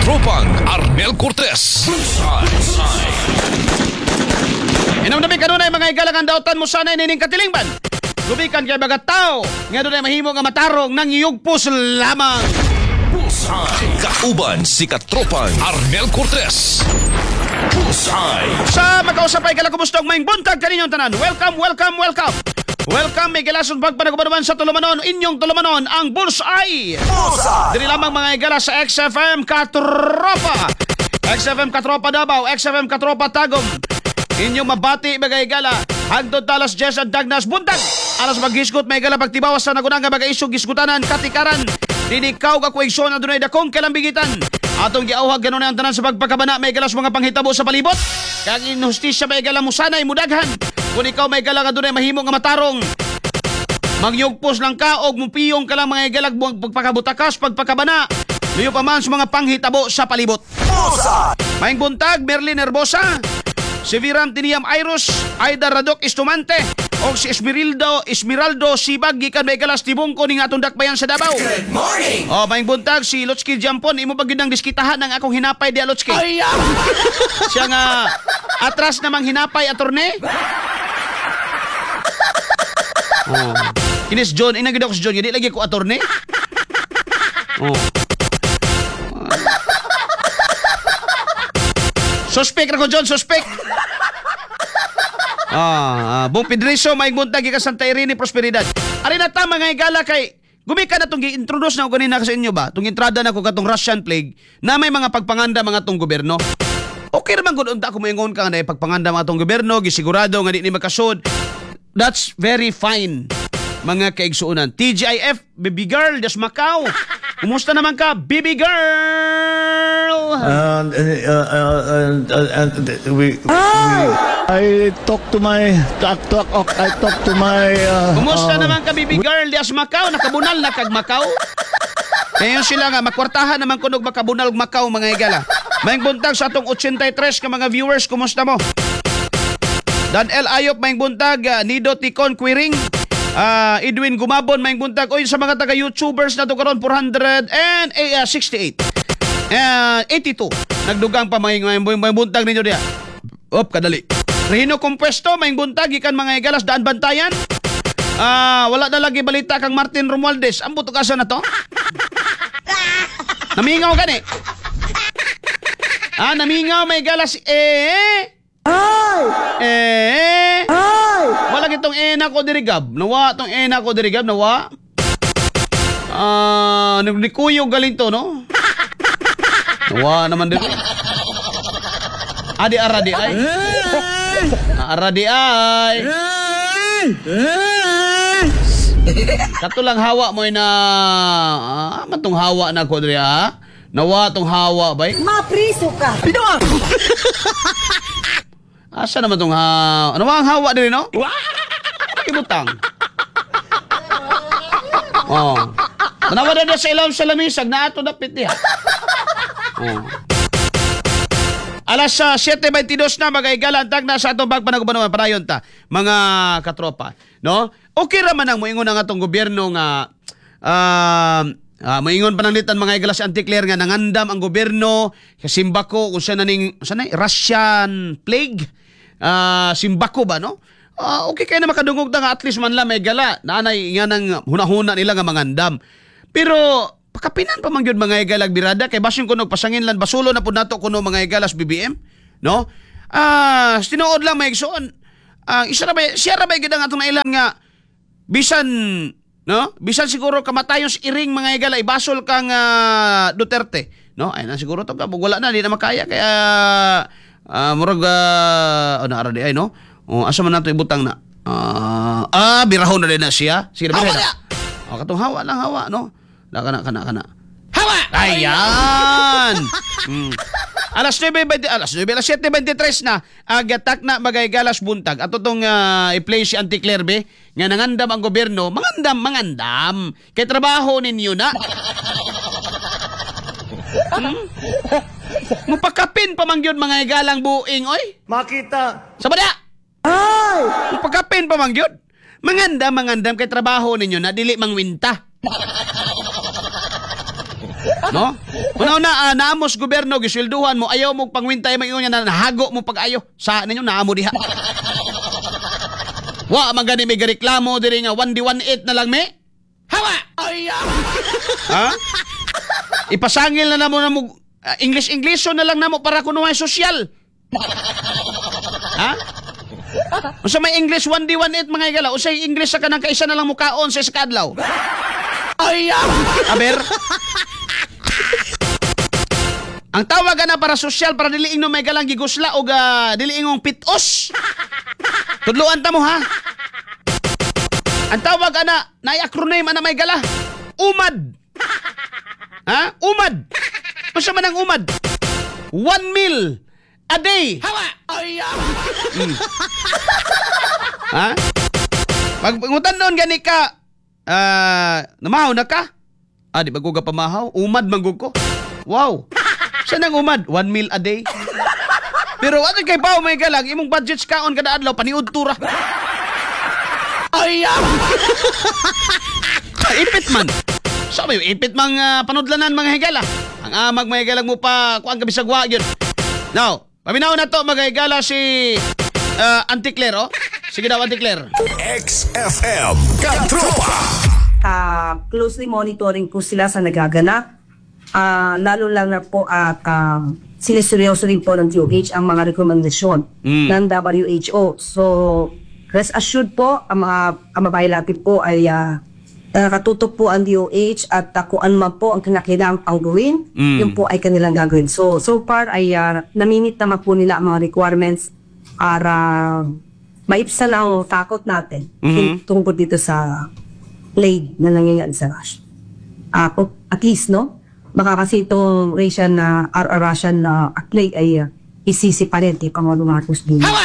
Katropang Arnel Cortez. Inam-nabi kanunay mga igalang ang dautan mo sana inining katilingban. Gubikan kay bagat tao. Nga doon ay mahimo nga matarong nang iyugpos lamang. Kauban si Katropang Arnel Cortez. Sa makausapay kala kumustong maing buntag kaninyong tanan. Welcome. Welcome, may gilason pagpanagubanuman sa Tulumanon, inyong Tulumanon, ang Bullseye. Dili lamang mga igala sa XFM Katropa. XFM Katropa Davao, XFM Katropa Tagum. Inyong mabati mga igala, hangtod talas Jess at Dagnas buntag. Alas maghisgot may igala pagtibawas sa nagunang nga mag-isog gisgutanan, katikaran. Dinikaw ka kuweksyon na dunay dakong kalambigitan. Atong giauhag ganon ang tanan sa pagpakabana may galas mga panghitabo sa palibot. Kag inhustisya may gala mo sanay mudaghan. Kung ikaw may gala nga dunay mahimo nga matarong. Magyugpos lang ka og mupiyong ka lang mga igalag pagpakabutakas, pagpakabana. Luyo pa man sa mga panghitabo sa palibot. Maing buntag, Merlin Herbosa, si Viram Tiniam Iros, Aida Radok Istumante, o si Esmeraldo Sibag gikan may galas tibungko ning atong dakbayan sa Davao. Good morning! O, maing buntag si Lotski Jampon, imo pag yun ang diskitahan ng akong hinapay di Lotski. Siya nga atras namang hinapay atorne. Oh. Kinis John, inagid ako si John, hindi lagi ko atorne. Oh. Suspect ra ko John, suspect. Bong Pedrizo, maing buntag gikan Santa Irene Prosperidad. Ari na ta mga igala kay gumikan na itong gi-introduce na ako ganina sa inyo ba? Itong entrada na ko katong Russian plague na may mga pagpanganda mga itong gobyerno. Okay naman kung unta ko mayngon ka na pagpanganda mga itong gobyerno, gisigurado nga di ni makasud. That's very fine, mga kaigsuunan. TGIF, Baby Girl, Des Macau. Kumusta naman ka, Baby Girl? I talk to my Kumusta naman ka, Baby Girl, Des Macau? Nakabunal na kag Macau? Ngayon sila nga, makwartahan naman kunog makabunal Macau, mga igala. Maing buntag sa atong 83 ka mga viewers, kumusta mo? Dan L. Ayop, maing buntag, Nido Ticon Quiring, Edwin Gumabon, maing buntag. Oy, sa mga taga-YouTubers na to karon 468. 82. Nagdugang pa maing buntag ninyo diya. Op, kadali. Rehino Compuesto, maing buntag, ikan mga igalas, Daan Bantayan. Wala na lagi balita kang Martin Romualdez. Ang buto kasa na to? Namingaw gani. Namingaw, may galas, wala itong ena ko dirigab. Nawa itong ena ko dirigab. Nawa. Nikuyo galing to, no? Nawa naman din. Aradi ay. Aradi ay. Katulang hawa mo na. Matong hawa na ko diri ha. Nawa tong hawa bay. Mapriso ka. Pino. Asa naman itong ano ba ang hawa din, no? Ibutang. Manawa na sa ilaw sa lamisag na ato dapit niya. Alas 7:22 na magaigala na sa atong pagpanagubanuan padayon ta, mga katropa, no? Okay ra man ang moingon ang atong gobyerno nga moingon pananglitan mga igala si Anticlair nga nangandam ang gobyerno kasimbako kung siya naning Russian plague. Simbako ba, no? Okay kayo na makadungog na nga at least man lang may gala. Naanay nga nang hunahuna nila nga mangandam. Pero pakapinan pa man yun mga igalag birada kay basyon kuno pasangin lan basulo na pud nato kuno mga igalas BBM, no? Tinuod lang may igsoon. Siya ra ba gid ang atong nailan nga bisan, no? Bisan siguro kamatayon sa iring mga igala ibasol kang Duterte, no? Ay na siguro to ka wala na di na makaya kaya murag naara di ay, no? Asa man nato ibutang na. Birahon na din na siya. Sige na birahon. Katong hawa lang hawa, no? Kana. Hawa! Ayan! Alas 7:23 na. Agatak na bagay galas buntag. Ato tong i-play si Anticlair be nga nangandam ang gobyerno. Mangandam. Kay trabaho ninyo na. Mupakapin pa man gyud mga igalang buing, oy. makita. Sabada. Mupakapin pa man gyud. Mangandam kay trabaho ninyo na dili mangwinta. No? Una naamos gobyerno giswelduhan mo ayaw mo pangwintay mag-ingon na nahago mo pag-ayo sa ninyo naamo diha. Wa man gani may reklamo diri nga 1D18 na lang me. Hawa. Ha? Ipasangil na mo English na lang namo para kuno ay sosyal. Ha? Unsa may English 1D18 mga igala, usay English sa kanang kaisa na lang mukaon sa kadlaw. Aber. Ang tawag na para sosyal para dili ingno may galang gigusla o dili ingong pitos. Tudloan ta mo ha. Ang tawag na acronym ana may gala. UMAD. Ha? UMAD. Unsa man ang UMAD? 1 meal a day. Hawa. Ha? Pag ngutanon gani ka, namahaw na ka? Di ba ko ka pamahaw? UMAD manggug ko. Wow. Saan ang UMAD? 1 meal a day. Pero ano kay pao may galang, imong budget kaon kada adlaw paniud tura. Ipit man. Sabi ipit mang panudlanan mga higala. Ang amag mga higala mo pa kuan ka bisagwa gyud. Now, paminaw na to mga higala si Auntie Claire, oh. Sige daw Auntie Claire. XFM Katropa. Closely monitoring po sila sa nagaganap. Lalo lang na po at siniseryoso rin po ng DOH ang mga rekomendasyon ng WHO. So, rest assured po, ang mabahay natin po ay nakatutok po ang DOH at kung ano man po ang kinakailangan pang gawin, yun po ay kanilang gagawin. So far ay naminit naman po nila ang mga requirements para maipsan ang takot natin tungkol dito sa plague na nangyayari sa Russia. At least, no? Baka kasi itong Russian plague ay isisi pa rin kay Pangulong Marcos Jr. Hawa!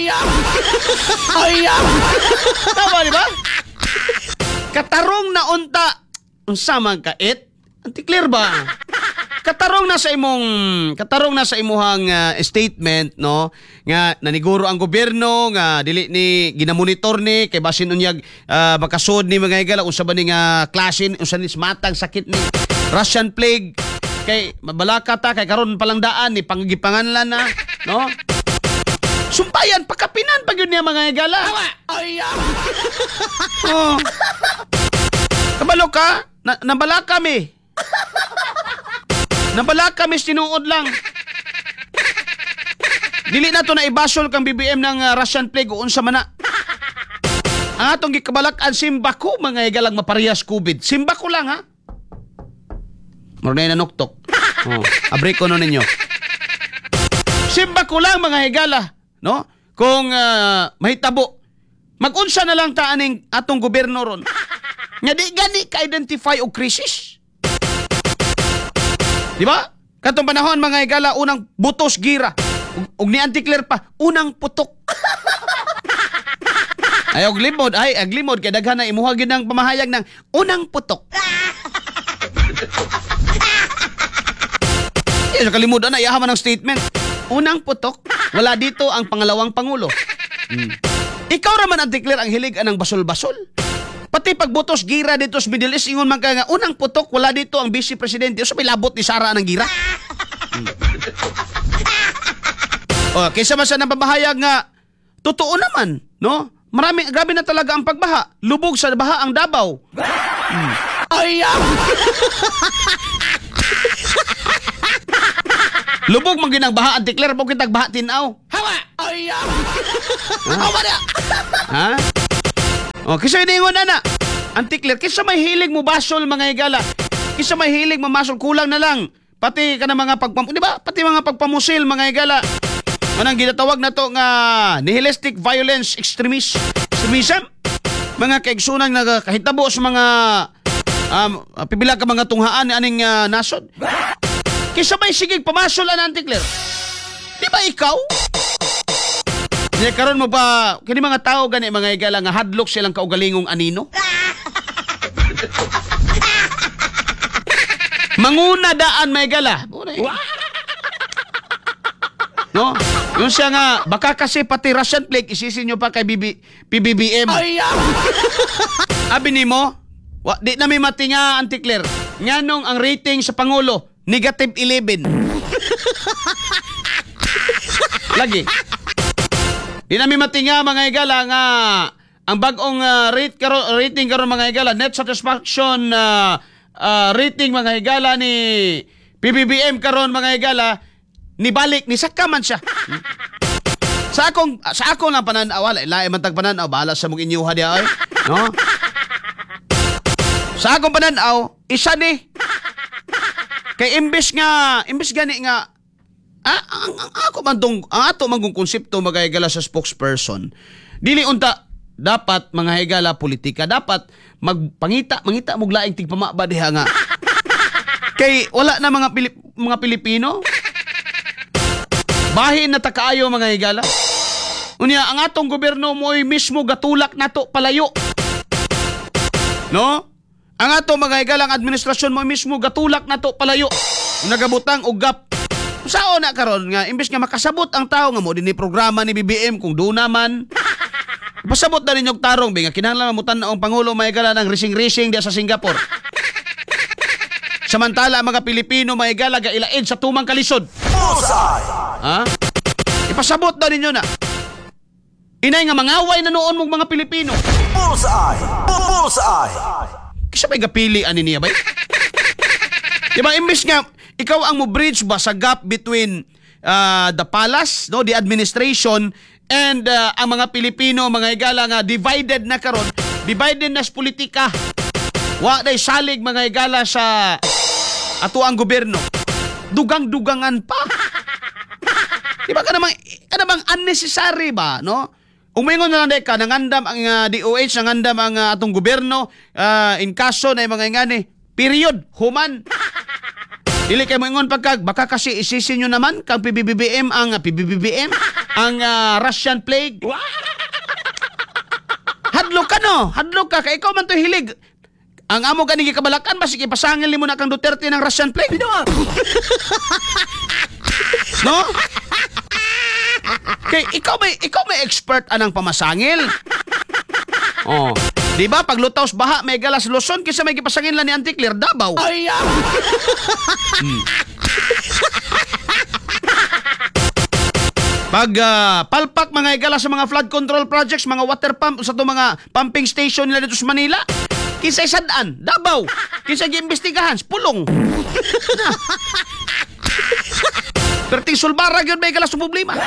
Tama, di ba? Katarong na unta unsa man kait? Auntie Claire ba? Katarong na sa imuhang statement no nga naniguro ang gobyerno nga dili ni ginamonitor ni kay basin unyag makasud ni mga higala unsa ba ni nga klase unsa ni matang sakit ni Russian plague kay mabalaka ta kay karon palang daan ni panggipanganlan na no. Sumpayan, pakapinan pag yun niya mga higala. Oh. Kabalo ka? Nabala kami. Nabala kami, sinuod lang. Dili na to na ibasol kang BBM ng Russian plague o unsa man na. Ang atong gikabalak-an simbako mga higalang maparehas COVID. Simbako lang ha. Murnay na nuktok. Oh, abreak ko no ninyo. Simbako lang mga higala. No? Kung mahitabo, mag-unsa na lang taaning atong gobyerno ron. Nga di gani ka-identify og krisis. Di ba? Katong panahon mga higala, unang butos gira. Ug ni Auntie Claire pa, unang putok. Ay aglimod kay daghan na imuha gyud ng pamahayag ng unang putok. Yes, kalimutan na iyahaman ng statement. Unang putok, wala dito ang pangalawang pangulo. Ikaw raman Auntie Claire ang hilig anang basol-basol. Pati pagbutos gira dito sa Middle East ingon man ka nga unang putok wala dito ang vice presidente. So may labot ni Sara ng gira. Kaysa man sa nababahayag nga totoo naman, no? Grabe na talaga ang pagbaha. Lubog sa baha ang Davao. Lubog man ginang baha Auntie Claire, pag kitag baha tinaw. Hawa! Hawa na! Ha? Kisa iningon na Auntie Claire, kisa may hilig mo basol mga higala. Kisa may hilig mamasol, kulang na lang. Pati ka na mga di ba? Pati mga pagpamusil mga higala. Anong ginatawag na to nga nihilistic violence extremism? Mga kaigsunang nakahitabo sa mga pipila ka mga tunghaan aning nasod. Kisa may sigig pamasol an Auntie Claire. Di ba ikaw? Di karon mo pa kini mga tao gani mga higala nga hadlok silang kaugalingong anino. Manguna daan may higala. No? Yung siya nga baka kasi pati Russian plague isisin nyo pa kay PBBM. Abi nimo, di na may mati nga Auntie Claire. nganong ang rating sa Pangulo negative 11. Lagi. Di namin matinga mga higala nga ang bagong rating karon mga higala, net satisfaction rating mga higala ni PBBM karon mga higala, nibalik ni sakaman siya. Sa akong lang pananaw, lain man tag pananaw, bahala sa mong inyuha diya ay, no? Sa akong pananaw, isa ni kay imbes gani nga ang ato mangong konsepto mga higala sa spokesperson. Dili unta dapat mga higala politika, dapat mangita mong laing tigpamaba diha nga. Kay wala na mga Pilipino. Bahin na takaayo mga higala. Unya ang atong gobyerno mo'y mismo gatulak nato palayo. No? Ang atong mga higalang administrasyon mo mismo gatulak nato palayo. Nagabutang og gap. Sao na karon nga imbes nga makasabot ang tao nga mo dinhi programa ni BBM kung do naman. Pasabot na ninyog tarong nga kinahanglan mamutan na ang pangulo mga higala ng racing diya sa Singapore. Samantala mga Pilipino mga higala gailaid sa tumang kalisod. Ha? Ipasabot na ninyo na. Inay nga mangaway na noon mong mga Pilipino. Bullseye! Kisa ba'y gapili ani niya ba? Diba, imbis nga, ikaw ang mo bridge ba sa gap between the palace, no, the administration, and ang mga Pilipino, mga higala nga, divided na karon, divided na sa politika. Wa day salig mga higala sa ato ang gobyerno. Dugang-dugangan pa. Diba ka namang unnecessary ba, no? Umingon na lang ka, nangandam ang DOH, nangandam ang atong gobyerno, in kaso na mga ingani, period, human. Dili kayo moingon pagkag, baka kasi isisin nyo naman kang PBBM, ang Russian plague. Hadlok ka no, hadlok ka, kay ikaw man to hilig. Ang amo ganigi kabalakan, basi ipasangil mo na kang Duterte ng Russian plague. No? Kay ikaw may expert anang pamasangil. Oh, di ba pag lutaws baha may galas Luzon kisa may gipasangil la ni Anticlear Davao. Ay. Pag palpak mga igala sa mga flood control projects, mga water pump sa to mga pumping station nila dito sa Manila, kisa sadaan, Davao, kisa giimbestigahan, pulong. Perting sulbara gyud may galas sa problema.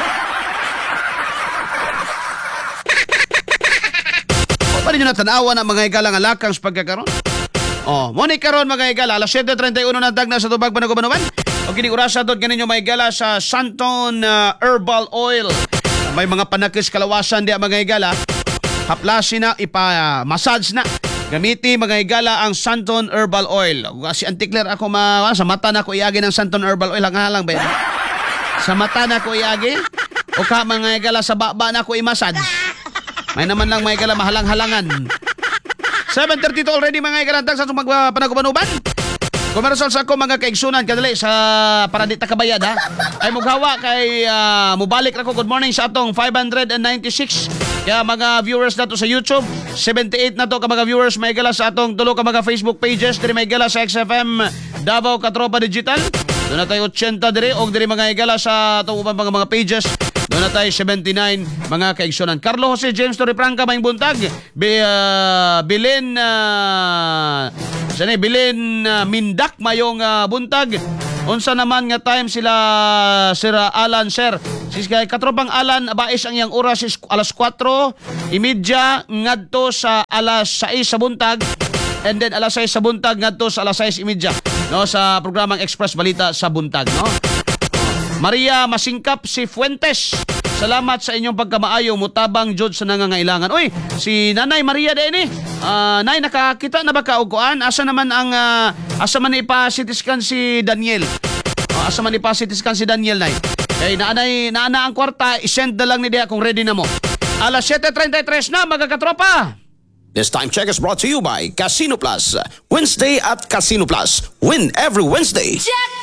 Paano nyo natanawa na mga higala nga lakang sa pagkakaroon? Oh, muni karon mga higala, alas 7:31 na tagna sa tubag Panagubanuban. O kining orasa doon ganinyo mga higala sa Santon Herbal Oil. May mga panakis kalawasan diya mga higala. Haplasin na, ipa-massage na. Gamiti mga higala ang Santon Herbal Oil. Si Anticlear ako sa mata na ko iagi ng Santon Herbal Oil. Lang ba yan? Sa mata na ko iagi? O ka mga higala sa baba na ko i-massage? May naman lang mga higala mahalang-halangan. 7:32 already mga higala sa Panagubanuban. Komersal sa ako mga kaigsunan kadali sa para di ta kabayad ha. Ay mughawa kay mubalik ra ko. Good morning sa atong 596 kaya mga viewers nato sa YouTube. 78 na to ka mga viewers may gala sa atong tulo ka mga Facebook pages. Diri may gala sa XFM Davao Katropa Digital. Doon na tayo 80 diri og diri mga higala sa atong ubang mga pages. Doon na tayo 79 mga kaigsunan. Carlo Jose James Torrefranca Maing Buntag. Bilin Mindak mayong buntag. Unsa naman nga time sila Sir Alan Sir. Kay katropang Alan bais ang yang oras is alas 4:30 ngadto sa alas 6 sa buntag. And then alas 6 sa buntag ngadto sa alas 6:30 no sa programang Express Balita sa buntag no. Maria Masingkap si Fuentes. Salamat sa inyong pagkamaayo, mutabang jud sa nangangailangan. Uy, si Nanay Maria din Nay, nakakita na ba ka og kuan? Asa man ipa-CT scan si Daniel? Asa man ipa-CT scan si Daniel, Nay? Kay naana ang kwarta, i-send na lang ni diha kung ready na mo. Alas 7:33 na mga katropa. This time check is brought to you by Casino Plus. Wednesday at Casino Plus. Win every Wednesday.